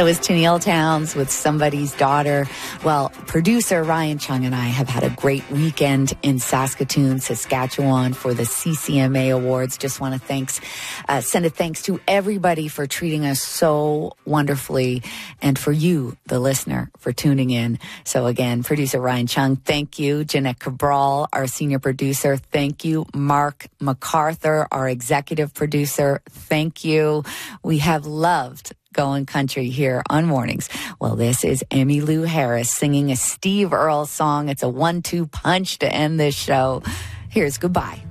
That was Tennille Towns with Somebody's Daughter. Well, producer Ryan Chung and I have had a great weekend in Saskatoon, Saskatchewan for the CCMA Awards. Just want to send a thanks to everybody for treating us so wonderfully, and for you, the listener, for tuning in. So again, producer Ryan Chung, thank you. Jeanette Cabral, our senior producer, thank you. Mark MacArthur, our executive producer, thank you. We have loved Going Country here on Mornings. Well, this is Emmylou Harris singing a Steve Earle song. It's a 1-2 punch to end this show. Here's Goodbye.